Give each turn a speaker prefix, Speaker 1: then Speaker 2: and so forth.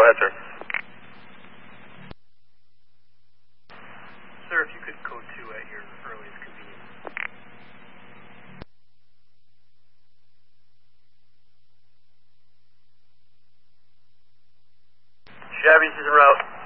Speaker 1: ahead, sir.
Speaker 2: Sir, if you could code 2 at your earliest convenience.
Speaker 1: Chevy, she's en route.